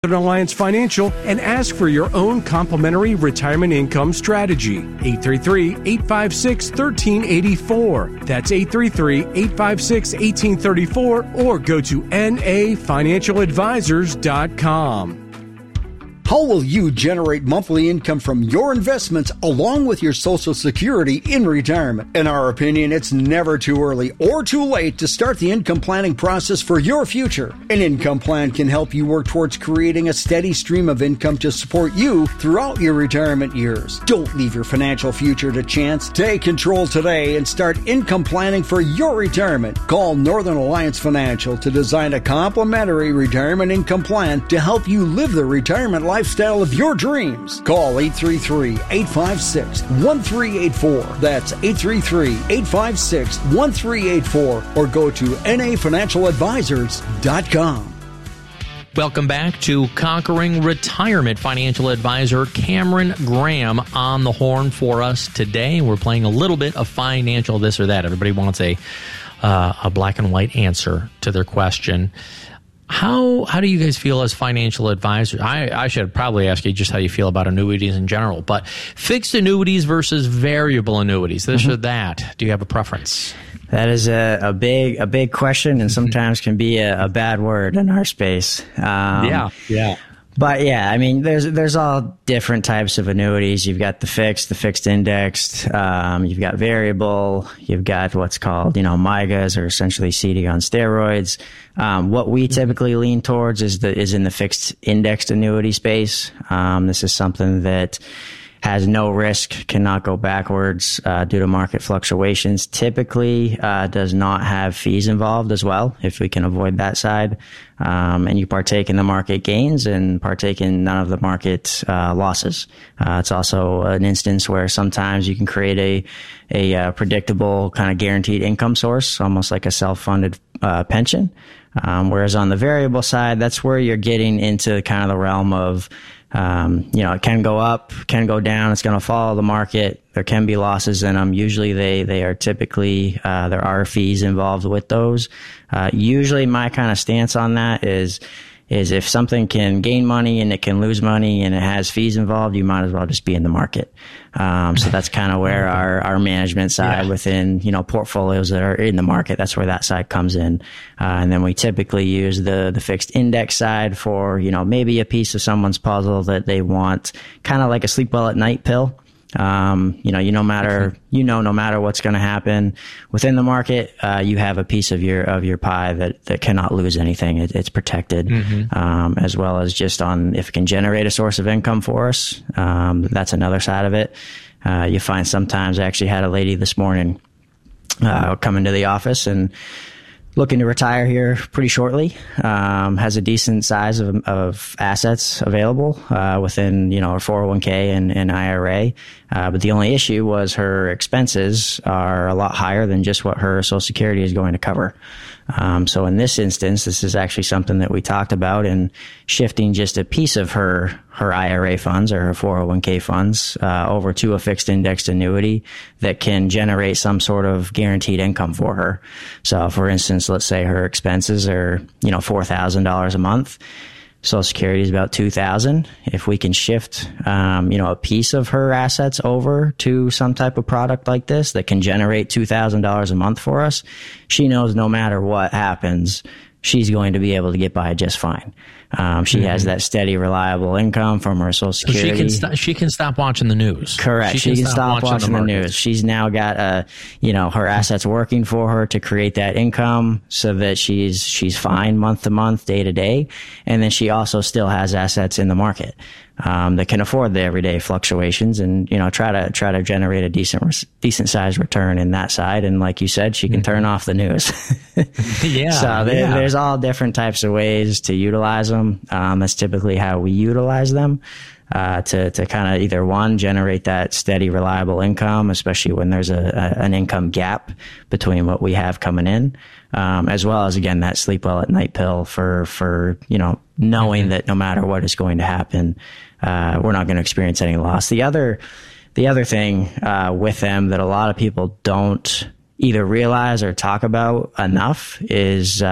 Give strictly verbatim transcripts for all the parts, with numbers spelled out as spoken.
Northern Alliance Financial and ask for your own complimentary retirement income strategy. eight three three, eight five six, one three eight four. That's eight three three, eight five six, one eight three four or go to N A financial advisors dot com. How will you generate monthly income from your investments along with your Social Security in retirement? In our opinion, it's never too early or too late to start the income planning process for your future. An income plan can help you work towards creating a steady stream of income to support you throughout your retirement years. Don't leave your financial future to chance. Take control today and start income planning for your retirement. Call Northern Alliance Financial to design a complimentary retirement income plan to help you live the retirement life lifestyle of your dreams. Call eight three three, eight five six, one three eight four. That's eight three three, eight five six, one three eight four or go to N A financial advisors dot com. Welcome back to Conquering Retirement. Financial advisor Cameron Graham on the horn for us today. We're playing a little bit of financial this or that. Everybody wants a uh, a black and white answer to their question. How how do you guys feel as financial advisors? I, I should probably ask you just how you feel about annuities in general, but fixed annuities versus variable annuities, this mm-hmm. or that. Do you have a preference? That is a, a big a big question, and sometimes can be a, a bad word in our space. Um, yeah, yeah. But yeah, I mean, there's there's all different types of annuities. You've got the fixed, the fixed indexed. Um, you've got variable. You've got what's called, you know, M I G As, or essentially C D on steroids. Um, what we typically lean towards is the is in the fixed indexed annuity space. Um, this is something that has no risk, cannot go backwards uh, due to market fluctuations. Typically uh, does not have fees involved as well, if we can avoid that side. Um, and you partake in the market gains and partake in none of the market uh, losses. Uh, it's also an instance where sometimes you can create a a uh, predictable kind of guaranteed income source, almost like a self-funded uh, pension. Um, whereas on the variable side, that's where you're getting into kind of the realm of Um, you know, it can go up, can go down. It's going to follow the market. There can be losses in them. Usually they, they are typically, uh, there are fees involved with those. Uh, usually my kind of stance on that is, is if something can gain money and it can lose money and it has fees involved, you might as well just be in the market. Um, so that's kind of where our, our management side yeah. within, you know, portfolios that are in the market, that's where that side comes in. Uh, and then we typically use the, the fixed index side for, you know, maybe a piece of someone's puzzle that they want, kind of like a sleep well at night pill. Um, you know, you no matter, you know, no matter what's going to happen within the market, uh, you have a piece of your, of your pie that, that cannot lose anything. It, it's protected. Mm-hmm. Um, as well as just on, if it can generate a source of income for us, um, that's another side of it. Uh, you find sometimes I actually had a lady this morning, uh, come into the office and looking to retire here pretty shortly, um, has a decent size of, of assets available, uh, within, you know, her four oh one k and, and I R A. Uh, but the only issue was her expenses are a lot higher than just what her Social Security is going to cover. Um, so in this instance, this is actually something that we talked about in shifting just a piece of her, her I R A funds or her four oh one k funds, uh, over to a fixed indexed annuity that can generate some sort of guaranteed income for her. So for instance, let's say her expenses are, you know, four thousand dollars a month. Social Security is about two thousand dollars. If we can shift, um, you know, a piece of her assets over to some type of product like this that can generate two thousand dollars a month for us, she knows no matter what happens, she's going to be able to get by just fine. Um, she mm-hmm. has that steady, reliable income from her Social Security. So she can st- she can stop watching the news. Correct. She, she can, can stop, stop watching, watching the, the news. She's now got uh, you know, her assets working for her to create that income, so that she's she's fine month to month, day to day, and then she also still has assets in the market um, that can afford the everyday fluctuations, and you know, try to try to generate a decent decent sized return in that side. And like you said, she can mm-hmm. turn off the news. yeah. So there, yeah. there's all different types of ways to utilize them. Um, that's typically how we utilize them, uh, to, to kind of either one, generate that steady, reliable income, especially when there's a, a an income gap between what we have coming in, um, as well as, again, that sleep well at night pill for, for, you know, knowing mm-hmm. that no matter what is going to happen, uh, we're not going to experience any loss. The other, the other thing, uh, with them that a lot of people don't either realize or talk about enough is, uh,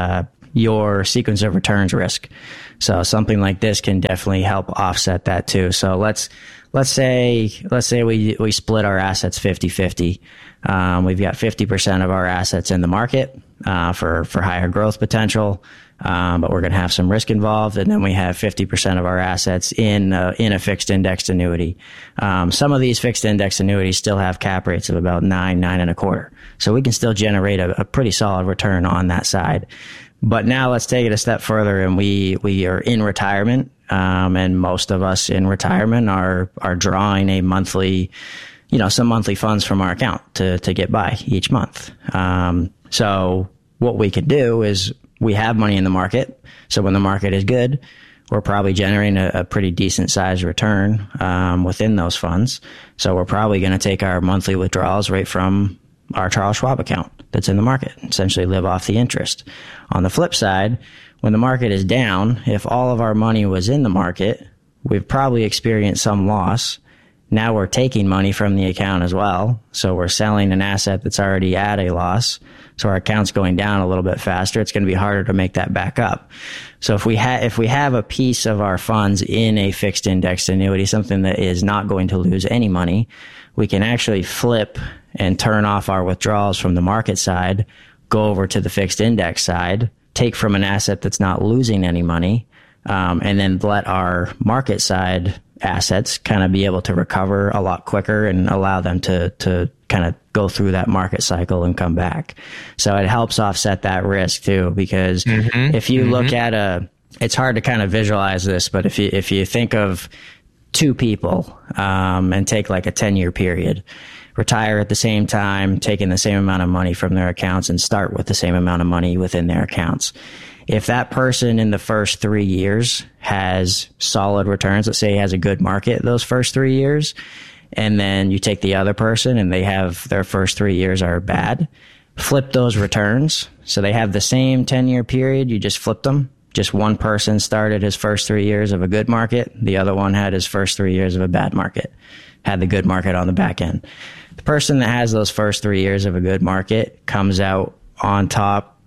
your sequence of returns risk. So something like this can definitely help offset that too. So let's let's say let's say we we split our assets fifty-fifty. Um, we've got fifty percent of our assets in the market uh, for for higher growth potential, um, but we're going to have some risk involved, and then we have fifty percent of our assets in uh, in a fixed indexed annuity. Um, some of these fixed indexed annuities still have cap rates of about nine nine and a quarter, so we can still generate a, a pretty solid return on that side. But now let's take it a step further, and we, we are in retirement, um, and most of us in retirement are are drawing a monthly, you know, some monthly funds from our account to to get by each month. Um, so what we could do is we have money in the market. So when the market is good, we're probably generating a, a pretty decent sized return um, within those funds. So we're probably going to take our monthly withdrawals right from our Charles Schwab account that's in the market, essentially live off the interest. On the flip side, when the market is down, if all of our money was in the market, we've probably experienced some loss. Now we're taking money from the account as well. So we're selling an asset that's already at a loss. So our account's going down a little bit faster. It's going to be harder to make that back up. So if we have, if we have a piece of our funds in a fixed indexed annuity, something that is not going to lose any money, we can actually flip and turn off our withdrawals from the market side, go over to the fixed index side, take from an asset that's not losing any money, um, and then let our market side assets kind of be able to recover a lot quicker and allow them to, to kind of go through that market cycle and come back. So it helps offset that risk too, because mm-hmm. if you mm-hmm. look at a, it's hard to kind of visualize this, but if you, if you think of two people, um, and take like a ten year period, retire at the same time, taking the same amount of money from their accounts and start with the same amount of money within their accounts. If that person in the first three years has solid returns, let's say he has a good market those first three years, and then you take the other person and they have their first three years are bad, flip those returns. So they have the same ten year period, you just flipped them. Just one person started his first three years of a good market. The other one had his first three years of a bad market, had the good market on the back end. The person that has those first three years of a good market comes out on top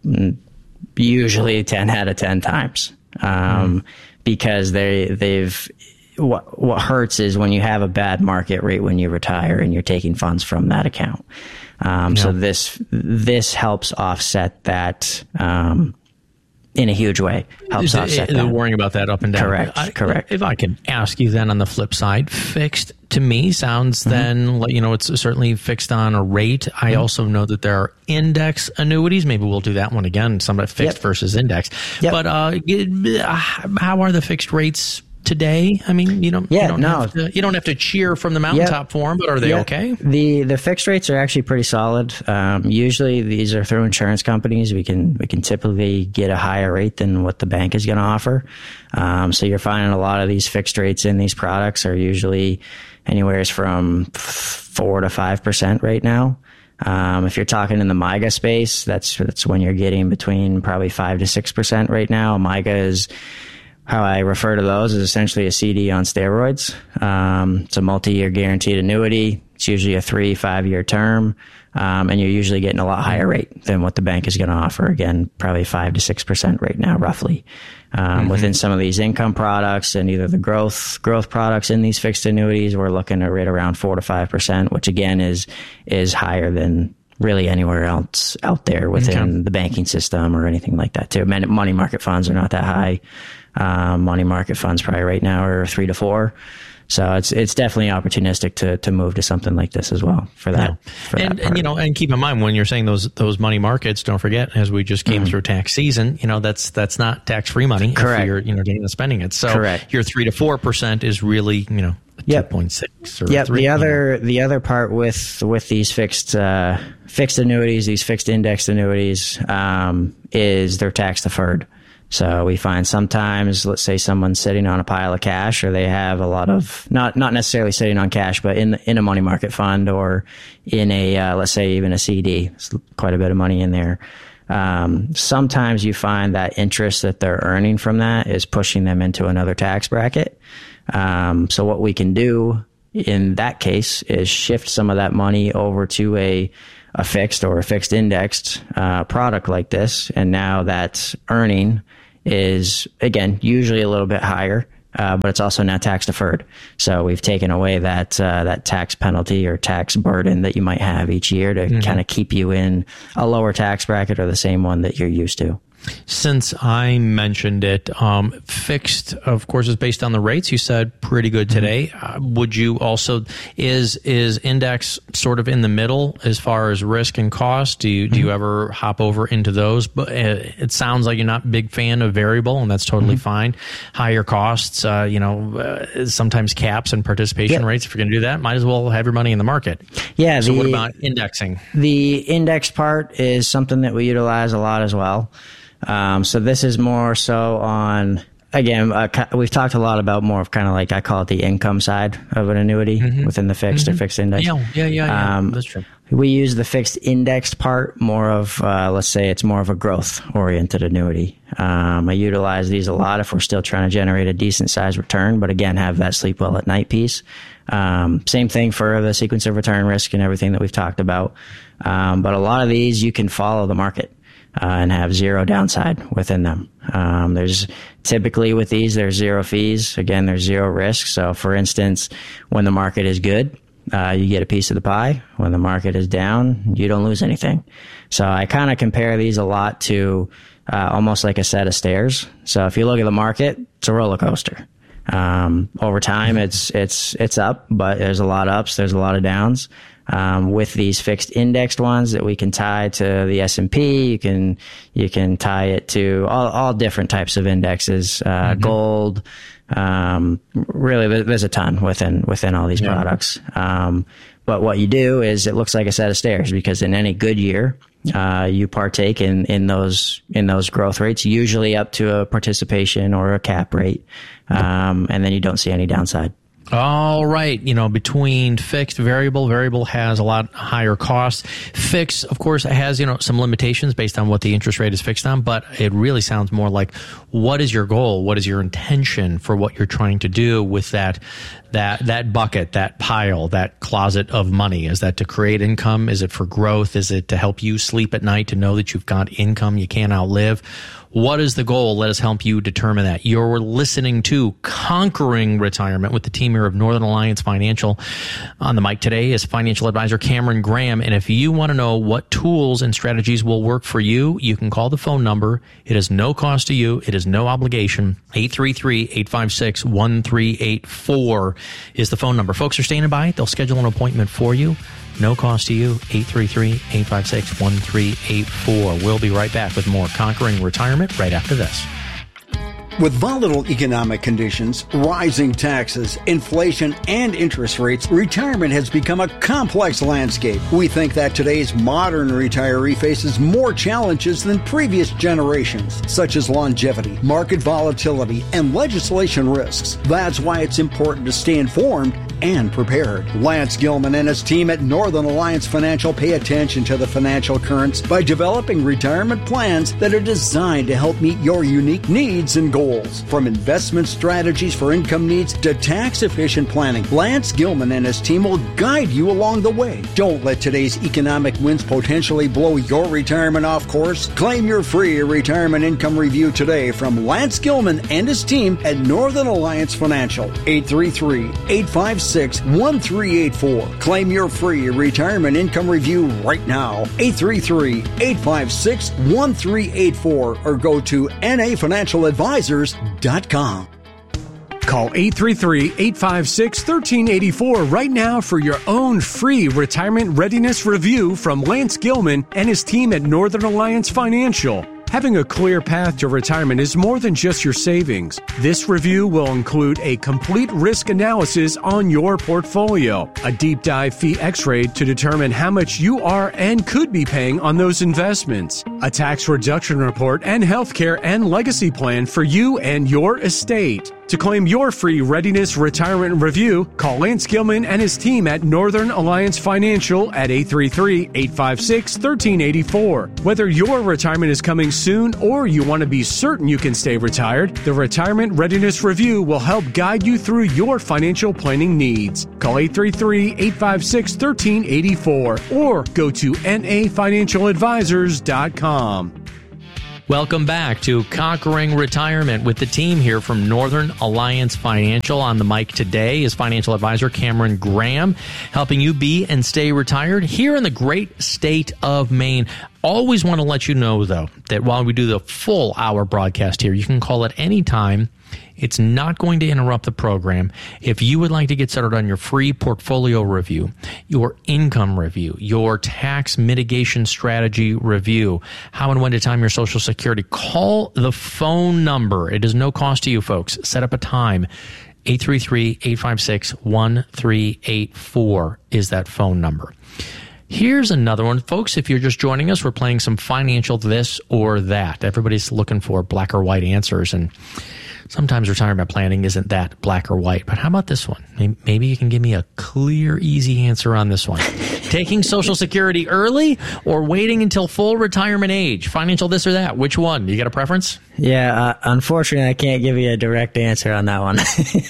usually ten out of ten times, um, mm. because they, they've, what, what hurts is when you have a bad market rate when you retire and you're taking funds from that account. Um, yeah. So this, this helps offset that, um, in a huge way, helps offset that. Worrying about that up and down. Correct, I, correct. If I could ask you then on the flip side, fixed to me sounds mm-hmm. then, you know, it's certainly fixed on a rate. I mm-hmm. also know that there are index annuities. Maybe we'll do that one again, some fixed yep. versus index. Yep. But uh, how are the fixed rates today? I mean, you don't, yeah, you, don't no. have to, you don't have to cheer from the mountaintop yep. for them, but are they yep. okay? The the fixed rates are actually pretty solid. Um, usually these are through insurance companies. We can we can typically get a higher rate than what the bank is going to offer. Um, so you're finding a lot of these fixed rates in these products are usually anywhere from four to five percent right now. Um, if you're talking in the MYGA space, that's that's when you're getting between probably five to six percent right now. MYGA is, how I refer to those, is essentially a C D on steroids. Um, it's a multi-year guaranteed annuity. It's usually a three, five-year term, um, and you're usually getting a lot higher rate than what the bank is going to offer. Again, probably five to six percent right now, roughly. Um, mm-hmm. Within some of these income products and either the growth growth products in these fixed annuities, we're looking at right around four to five percent, which again is is higher than really anywhere else out there within okay. the banking system or anything like that too. Money market funds are not that high. Um, money market funds probably right now are three to four. So it's it's definitely opportunistic to to move to something like this as well for that. Yeah. For and, that and you know, and keep in mind when you're saying those those money markets, don't forget, as we just came mm-hmm. through tax season, you know, that's that's not tax free money. Correct. If you're you know getting and spending it. So correct. Your three to four percent is really you know yep. two point six or yep. three. The other the other part with with these fixed uh, fixed annuities, these fixed indexed annuities, um, is they're tax deferred. So we find sometimes, let's say someone's sitting on a pile of cash, or they have a lot of, not not necessarily sitting on cash, but in in a money market fund or in a, uh, let's say even a C D. There's quite a bit of money in there. Um, sometimes you find that interest that they're earning from that is pushing them into another tax bracket. Um, so what we can do in that case is shift some of that money over to a a fixed or a fixed indexed uh, product like this. And now that earning is, again, usually a little bit higher, uh, but it's also now tax deferred. So we've taken away that uh, that tax penalty or tax burden that you might have each year to mm-hmm. kind of keep you in a lower tax bracket or the same one that you're used to. Since I mentioned it, um, fixed, of course, is based on the rates. You said pretty good today. Mm-hmm. Uh, would you also, is is index sort of in the middle as far as risk and cost? Do you, mm-hmm. do you ever hop over into those? But uh, it sounds like you're not a big fan of variable, and that's totally mm-hmm. fine. Higher costs, uh, you know, uh, sometimes caps and participation yep. rates. If you're going to do that, might as well have your money in the market. Yeah. So the, what about indexing? The index part is something that we utilize a lot as well. Um, so this is more so on, again, uh, we've talked a lot about more of kind of like, I call it the income side of an annuity mm-hmm. within the fixed mm-hmm. or fixed index. Yeah, yeah, yeah, yeah. Um, that's true. We use the fixed indexed part more of, uh, let's say it's more of a growth oriented annuity. Um, I utilize these a lot if we're still trying to generate a decent size return, but again, have that sleep well at night piece. Um, same thing for the sequence of return risk and everything that we've talked about. Um, but a lot of these you can follow the market. Uh, and have zero downside within them. Um, there's typically with these, there's zero fees. Again, there's zero risk. So for instance, when the market is good, uh, you get a piece of the pie. When the market is down, you don't lose anything. So I kind of compare these a lot to uh, almost like a set of stairs. So if you look at the market, it's a roller coaster. Um, over time, it's, it's, it's up, but there's a lot of ups, there's a lot of downs. Um, with these fixed indexed ones that we can tie to the S and P, you can, you can tie it to all, all different types of indexes, uh, mm-hmm. gold, um, really there's a ton within, within all these yeah. products. Um, but what you do is it looks like a set of stairs because in any good year, uh, you partake in, in those, in those growth rates, usually up to a participation or a cap rate. Um, and then you don't see any downside. All right. You know, between fixed, variable, variable has a lot higher costs. Fixed, of course, has, you know, some limitations based on what the interest rate is fixed on, but it really sounds more like what is your goal? What is your intention for what you're trying to do with that, that, that bucket, that pile, that closet of money? Is that to create income? Is it for growth? Is it to help you sleep at night to know that you've got income you can't outlive? What is the goal? Let us help you determine that. You're listening to Conquering Retirement with the team here of Northern Alliance Financial. On the mic today is financial advisor Cameron Graham. And if you want to know what tools and strategies will work for you, you can call the phone number. It is no cost to you. It is no obligation. eight three three, eight five six, one three eight four is the phone number. Folks are standing by. They'll schedule an appointment for you. No cost to you, eight three three, eight five six, one three eight four. We'll be right back with more Conquering Retirement right after this. With volatile economic conditions, rising taxes, inflation, and interest rates, retirement has become a complex landscape. We think that today's modern retiree faces more challenges than previous generations, such as longevity, market volatility, and legislation risks. That's why it's important to stay informed and prepared. Lance Gilman and his team at Northern Alliance Financial pay attention to the financial currents by developing retirement plans that are designed to help meet your unique needs and goals. From investment strategies for income needs to tax-efficient planning, Lance Gilman and his team will guide you along the way. Don't let today's economic winds potentially blow your retirement off course. Claim your free retirement income review today from Lance Gilman and his team at Northern Alliance Financial. eight three three, eight five six, one three eight four. Claim your free retirement income review right now. eight three three, eight five six, one three eight four or go to N A financial advisors dot com. Call eight three three, eight five six, one three eight four right now for your own free retirement readiness review from Lance Gilman and his team at Northern Alliance Financial. Having a clear path to retirement is more than just your savings. This review will include a complete risk analysis on your portfolio, a deep dive fee x-ray to determine how much you are and could be paying on those investments, a tax reduction report, and healthcare and legacy plan for you and your estate. To claim your free Readiness Retirement Review, call Lance Gilman and his team at Northern Alliance Financial at eight three three, eight five six, one three eight four. Whether your retirement is coming soon or you want to be certain you can stay retired, the Retirement Readiness Review will help guide you through your financial planning needs. Call eight three three, eight five six, one three eight four or go to N A financial advisors dot com. Welcome back to Conquering Retirement with the team here from Northern Alliance Financial. On the mic today is financial advisor Cameron Graham, helping you be and stay retired here in the great state of Maine. Always want to let you know, though, that while we do the full hour broadcast here, you can call at any time. It's not going to interrupt the program. If you would like to get started on your free portfolio review, your income review, your tax mitigation strategy review, how and when to time your Social Security, call the phone number. It is no cost to you, folks. Set up a time. eight three three, eight five six, one three eight four is that phone number. Here's another one, folks. If you're just joining us, we're playing some financial this or that. Everybody's looking for black or white answers, and sometimes retirement planning isn't that black or white. But how about this one? Maybe you can give me a clear, easy answer on this one. Taking Social Security early or waiting until full retirement age? Financial this or that? Which one? You got a preference? Yeah, uh, unfortunately, I can't give you a direct answer on that one.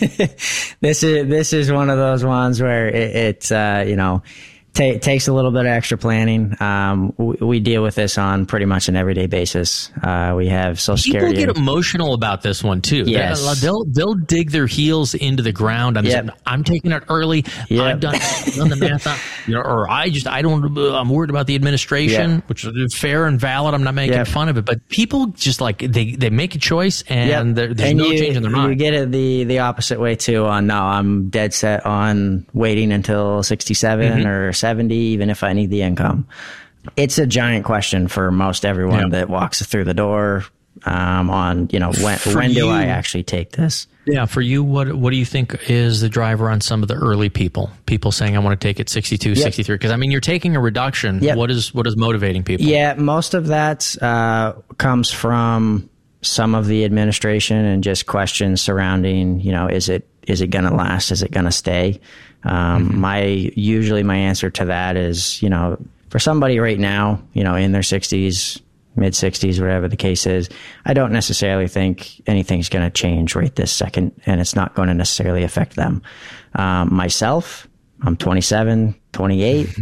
This is this is one of those ones where it, it's uh, you know. Ta- takes a little bit of extra planning. Um, we, we deal with this on pretty much an everyday basis. Uh, we have Social Security. People get emotional about this one too. Yes. They'll they'll dig their heels into the ground. I'm yep. saying, I'm taking it early. Yep. I've done, done the math, on, you know, or I just I don't. I'm worried about the administration, yep. which is fair and valid. I'm not making yep. fun of it, but people just like they, they make a choice and yep. there's and no you, change in their mind. You get it the the opposite way too. On no, I'm dead set on waiting until sixty-seven mm-hmm. or seventy, even if I need the income. It's a giant question for most everyone yeah. that walks through the door um, on, you know, when for when do you, I actually take this? Yeah, for you, what what do you think is the driver on some of the early people? People saying, I want to take it sixty-two, yep. sixty-three. Because, I mean, you're taking a reduction. Yep. What is what is motivating people? Yeah, most of that uh, comes from some of the administration and just questions surrounding, you know, is it is it going to last? Is it going to stay? Um, mm-hmm. My usually my answer to that is, you know, for somebody right now, you know, in their sixties, mid sixties, whatever the case is, I don't necessarily think anything's going to change right this second, and it's not going to necessarily affect them. Um, myself, I'm twenty-seven, twenty-eight.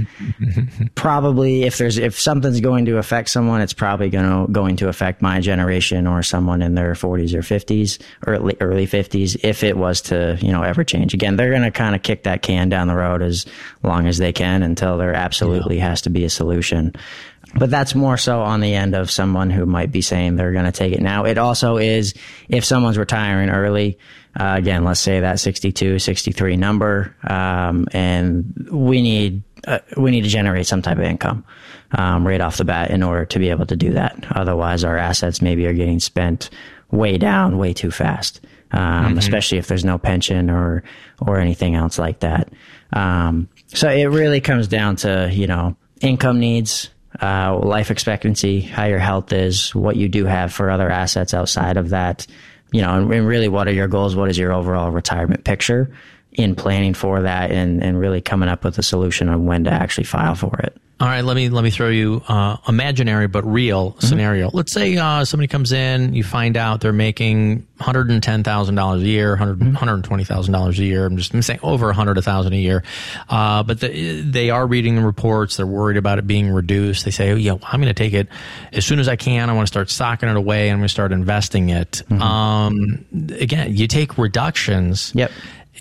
Probably if there's if something's going to affect someone, it's probably going to going to affect my generation or someone in their forties or fifties or early, early fifties if it was to, you know, ever change. Again, they're going to kind of kick that can down the road as long as they can until there absolutely yeah. has to be a solution. But that's more so on the end of someone who might be saying they're going to take it now. It also is if someone's retiring early, uh, again, let's say that sixty-two, sixty-three number, um, and we need uh, we need to generate some type of income um, right off the bat in order to be able to do that. Otherwise, our assets maybe are getting spent way down, way too fast, um, mm-hmm. especially if there's no pension or or anything else like that. Um, so it really comes down to, you know, income needs, uh, life expectancy, how your health is, what you do have for other assets outside of that, you know, and, and really what are your goals? What is your overall retirement picture in planning for that and, and really coming up with a solution on when to actually file for it. All right, let me let me throw you uh, imaginary but real mm-hmm. scenario. Let's say uh, somebody comes in, you find out they're making one hundred ten thousand dollars a year, one hundred, mm-hmm. one hundred twenty thousand dollars a year. I'm just I'm saying over one hundred thousand dollars a year. Uh, but the, they are reading the reports. They're worried about it being reduced. They say, oh, yeah, I'm going to take it as soon as I can. I want to start socking it away. And I'm going to start investing it. Mm-hmm. Um, again, you take reductions. Yep.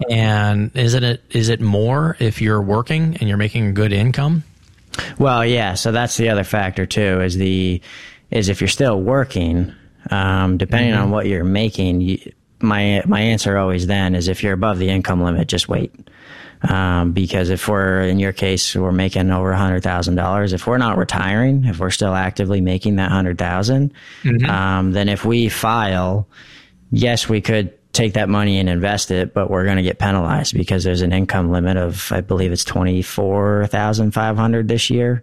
And isn't it is it more if you're working and you're making a good income? Well, yeah. So that's the other factor too. Is the is if you're still working, um, depending mm-hmm. on what you're making. You, my my answer always then is if you're above the income limit, just wait. Um, because if we're in your case, we're making over a hundred thousand dollars. If we're not retiring, if we're still actively making that hundred thousand, mm-hmm. um, then if we file, yes, we could take that money and invest it, but we're going to get penalized because there's an income limit of, I believe it's twenty-four thousand five hundred this year.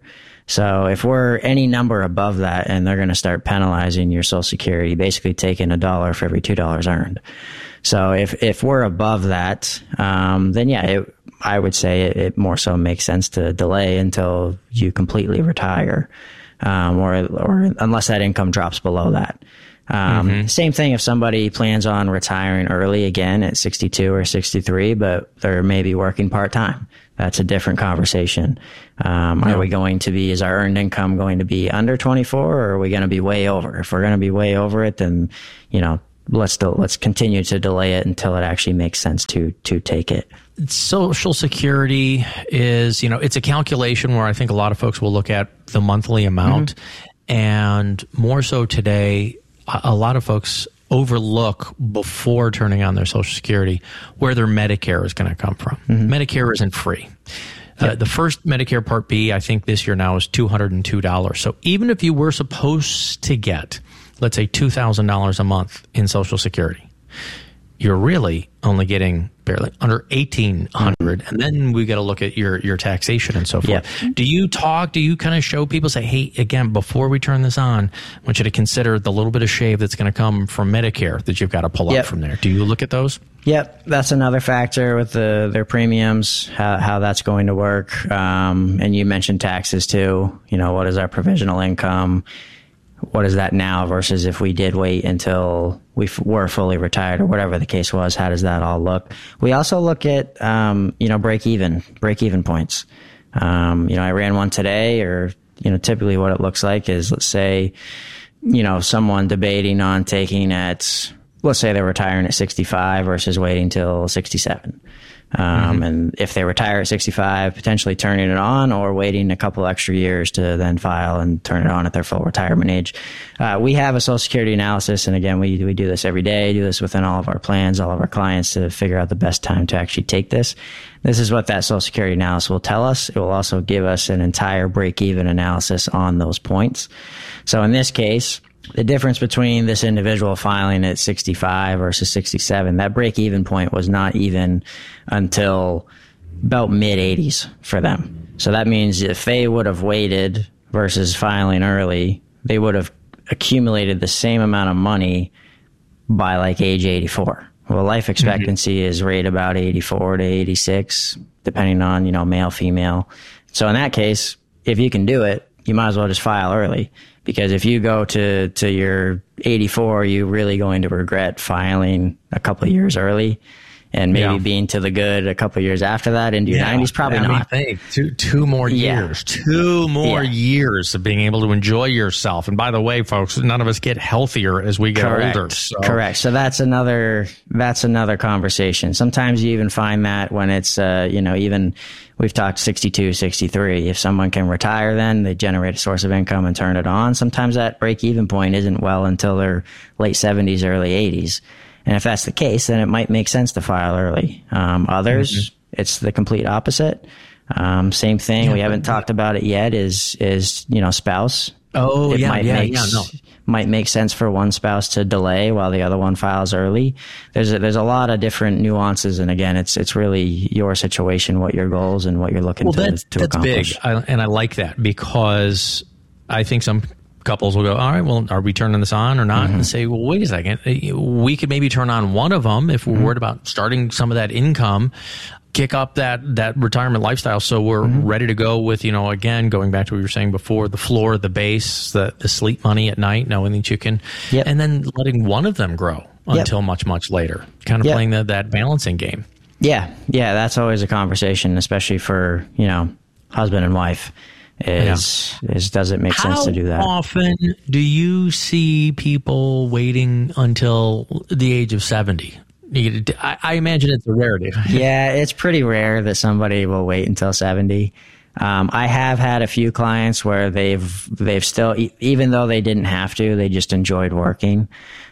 So if we're any number above that and they're going to start penalizing your Social Security, basically taking a dollar for every two dollars earned. So if, if we're above that, um, then yeah, it, I would say it, it more so makes sense to delay until you completely retire, um, or, or unless that income drops below that. Um, mm-hmm. Same thing if somebody plans on retiring early again at sixty-two or sixty-three, but they're maybe working part-time. That's a different conversation. Um, yeah. Are we going to be, is our earned income going to be under twenty-four, or are we going to be way over? If we're going to be way over it, then, you know, let's do, let's continue to delay it until it actually makes sense to, to take it. Social Security is, you know, it's a calculation where I think a lot of folks will look at the monthly amount, mm-hmm. and more so today, a lot of folks overlook before turning on their Social Security where their Medicare is going to come from. Mm-hmm. Medicare isn't free. Yeah. Uh, the first Medicare Part B, I think this year now, is two hundred two dollars. So even if you were supposed to get, let's say, two thousand dollars a month in Social Security, you're really only getting barely under eighteen hundred, mm-hmm. and then we got to look at your your taxation and so forth. Yeah. Do you talk? Do you kind of show people, say, hey, again, before we turn this on, I want you to consider the little bit of shave that's going to come from Medicare that you've got to pull yep. up from there? Do you look at those? Yep, that's another factor with the their premiums, how, how that's going to work. Um, and you mentioned taxes too. You know, what is our provisional income? What is that now versus if we did wait until we f- were fully retired or whatever the case was? How does that all look? We also look at, um, you know, break even, break even points. Um, you know, I ran one today, or, you know, typically what it looks like is, let's say, you know, someone debating on taking at, let's say they're retiring at sixty-five versus waiting till sixty-seven. Um, mm-hmm. And if they retire at sixty-five, potentially turning it on or waiting a couple extra years to then file and turn it on at their full retirement age. Uh, we have a Social Security analysis. And again, we, we do this every day, do this within all of our plans, all of our clients, to figure out the best time to actually take this. This is what that Social Security analysis will tell us. It will also give us an entire break-even analysis on those points. So in this case, the difference between this individual filing at sixty-five versus sixty-seven, that break-even point was not even until about mid-eighties for them. So that means if they would have waited versus filing early, they would have accumulated the same amount of money by like age eighty-four. Well, life expectancy mm-hmm. is right about eighty-four to eighty-six, depending on, you know, male, female. So in that case, if you can do it, you might as well just file early. Because if you go to, to your eighty-four, you're really going to regret filing a couple of years early, and maybe yeah. being to the good a couple of years after that into your yeah. nineties. Probably I not. Mean, two, two more yeah. years. Two more yeah. years of being able to enjoy yourself. And by the way, folks, none of us get healthier as we get Correct. older. So. Correct. So that's another that's another conversation. Sometimes you even find that when it's, uh, you know, even we've talked sixty-two, sixty-three. If someone can retire then, they generate a source of income and turn it on. Sometimes that break-even point isn't well until their late seventies, early eighties. And if that's the case, then it might make sense to file early. Um, others, mm-hmm. it's the complete opposite. Um, same thing. Yeah, we haven't talked about it yet is, is, you know, spouse. Oh, it yeah, might yeah, make, yeah, no. might make sense for one spouse to delay while the other one files early. There's a, there's a lot of different nuances. And again, it's, it's really your situation, what your goals and what you're looking well, to, that's, to that's accomplish. Big. I, and I like that because I think some couples will go, all right, well, are we turning this on or not? Mm-hmm. And say, well, wait a second. We could maybe turn on one of them if we're mm-hmm. worried about starting some of that income, kick up that, that retirement lifestyle. So we're mm-hmm. ready to go with, you know, again, going back to what you were saying before, the floor, the base, the, the sleep money at night, knowing that you can, yep. and then letting one of them grow until yep. much, much later, kind of yep. playing the, that balancing game. Yeah. Yeah. That's always a conversation, especially for, you know, husband and wife. Is, yeah. is does it make How sense to do that? How often do you see people waiting until the age of seventy? I, I imagine it's a rarity. Yeah, it's pretty rare that somebody will wait until seventy. Um, I have had a few clients where they've they've still, even though they didn't have to, they just enjoyed working,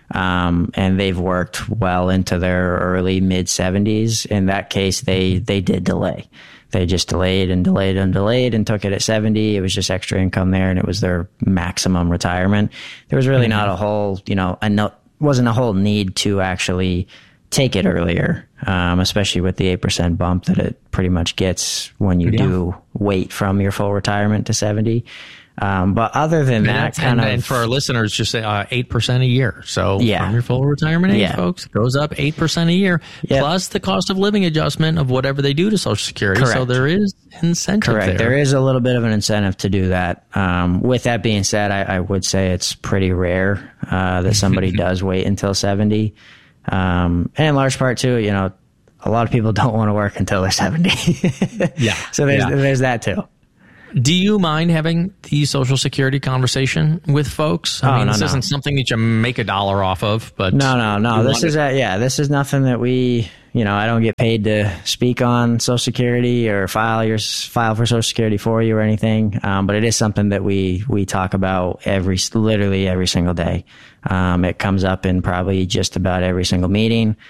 um, and they've worked well into their early mid seventies. In that case, they they did delay. They just delayed and delayed and delayed and took it at seventy. It was just extra income there, and it was their maximum retirement. There was really mm-hmm. not a whole, you know, a no, wasn't a whole need to actually take it earlier, um, especially with the eight percent bump that it pretty much gets when you yeah. do wait from your full retirement to seventy. Um, but other than that, kind and, of, and for our listeners, just say uh, eight percent a year. So yeah. from your full retirement age, yeah. folks, it goes up eight percent a year, yep. plus the cost of living adjustment of whatever they do to Social Security. Correct. So there is incentive Correct. there. There is a little bit of an incentive to do that. Um, with that being said, I, I would say it's pretty rare uh, that somebody does wait until seventy. Um, and in large part, too, you know, a lot of people don't want to work until they're seventy. yeah. So there's, yeah. there's that, too. Do you mind having the Social Security conversation with folks? I oh, mean, no, this no. isn't something that you make a dollar off of, but no, no, no. This is a, yeah, this is nothing that we, you know, I don't get paid to speak on Social Security or file your file for Social Security for you or anything. Um, but it is something that we we talk about every, literally every single day. Um, it comes up in probably just about every single meeting.